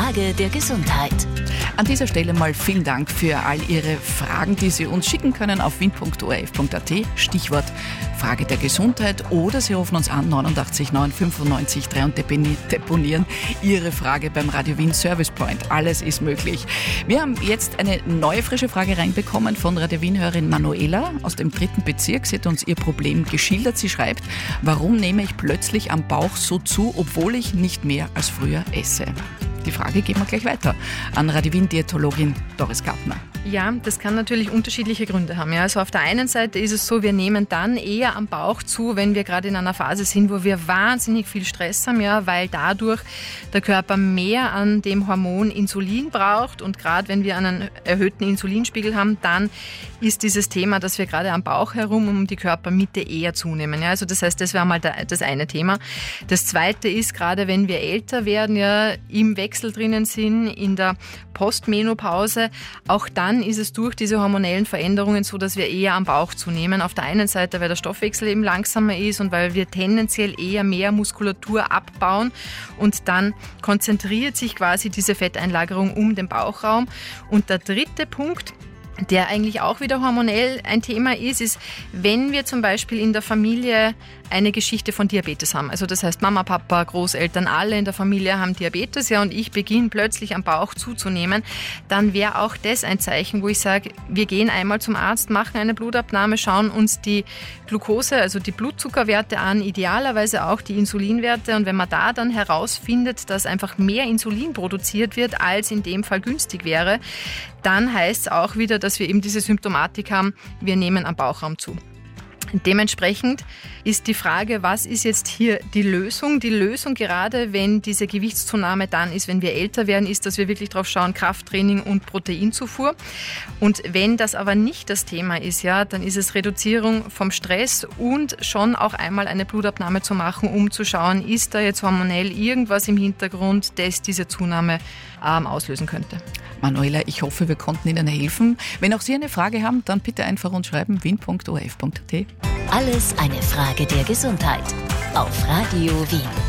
Frage der Gesundheit. An dieser Stelle mal vielen Dank für all Ihre Fragen, die Sie uns schicken können auf wien.orf.at. Stichwort Frage der Gesundheit oder Sie rufen uns an 89 9 95 3 und deponieren Ihre Frage beim Radio Wien Service Point. Alles ist möglich. Wir haben jetzt eine neue frische Frage reinbekommen von Radio Wien-Hörerin Manuela aus dem 3. Bezirk. Sie hat uns ihr Problem geschildert. Sie schreibt, warum nehme ich plötzlich am Bauch so zu, obwohl ich nicht mehr als früher esse? Die Frage geben wir gleich weiter an Radio Wien-Diätologin Doris Gartner. Ja, das kann natürlich unterschiedliche Gründe haben. Ja, also auf der einen Seite ist es so, wir nehmen dann eher am Bauch zu, wenn wir gerade in einer Phase sind, wo wir wahnsinnig viel Stress haben, ja, weil dadurch der Körper mehr an dem Hormon Insulin braucht. Und gerade wenn wir einen erhöhten Insulinspiegel haben, dann ist dieses Thema, dass wir gerade am Bauch herum um die Körpermitte eher zunehmen. Ja, also das heißt, das wäre mal das eine Thema. Das zweite ist, gerade wenn wir älter werden, ja, im Wechsel drinnen sind, in der Postmenopause, auch dann ist es durch diese hormonellen Veränderungen so, dass wir eher am Bauch zunehmen. Auf der einen Seite, weil der Stoffwechsel eben langsamer ist und weil wir tendenziell eher mehr Muskulatur abbauen und dann konzentriert sich quasi diese Fetteinlagerung um den Bauchraum. Und der dritte Punkt, der eigentlich auch wieder hormonell ein Thema ist, wenn wir zum Beispiel in der Familie eine Geschichte von Diabetes haben. Also das heißt, Mama, Papa, Großeltern, alle in der Familie haben Diabetes, ja, und ich beginne plötzlich am Bauch zuzunehmen, dann wäre auch das ein Zeichen, wo ich sage, wir gehen einmal zum Arzt, machen eine Blutabnahme, schauen uns die Glucose, also die Blutzuckerwerte an, idealerweise auch die Insulinwerte, und wenn man da dann herausfindet, dass einfach mehr Insulin produziert wird, als in dem Fall günstig wäre, dann heißt es auch wieder, dass wir eben diese Symptomatik haben, wir nehmen am Bauchraum zu. Dementsprechend ist die Frage, was ist jetzt hier die Lösung? Die Lösung, gerade wenn diese Gewichtszunahme dann ist, wenn wir älter werden, ist, dass wir wirklich darauf schauen, Krafttraining und Proteinzufuhr. Und wenn das aber nicht das Thema ist, ja, dann ist es Reduzierung vom Stress und schon auch einmal eine Blutabnahme zu machen, um zu schauen, ist da jetzt hormonell irgendwas im Hintergrund, das diese Zunahme auslösen könnte. Manuela, ich hoffe, wir konnten Ihnen helfen. Wenn auch Sie eine Frage haben, dann bitte einfach uns schreiben, wien.orf.at. Alles eine Frage der Gesundheit auf Radio Wien.